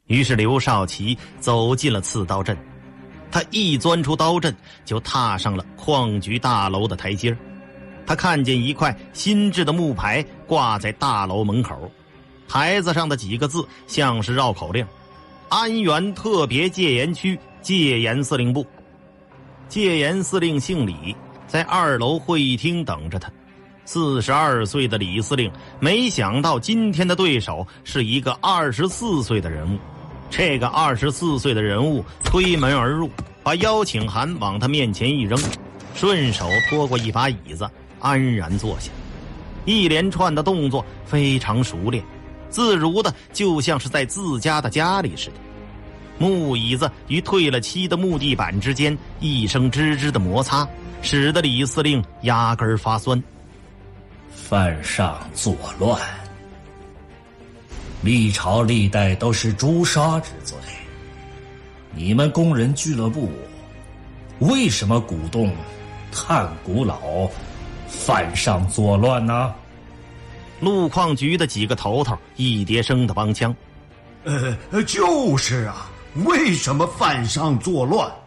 于是刘少奇走进了刺刀阵，他一钻出刀阵，就踏上了矿局大楼的台阶。他看见一块新制的木牌挂在大楼门口，牌子上的几个字像是绕口令：安源特别戒严区戒严司令部。戒严司令姓李，在2楼会议厅等着他。42岁的李司令没想到今天的对手是一个24岁的人物。这个24岁的人物推门而入，把邀请函往他面前一扔，顺手拖过一把椅子，安然坐下。一连串的动作非常熟练，自如的就像是在自家的家里似的。木椅子与褪了漆的木地板之间一声吱吱的摩擦，使得李司令压根发酸。 犯上作乱，历朝历代都是诛杀之罪。你们工人俱乐部为什么鼓动探古老犯上作乱呢？ 路矿局的几个头头一叠声的帮腔。 就是啊，为什么犯上作乱？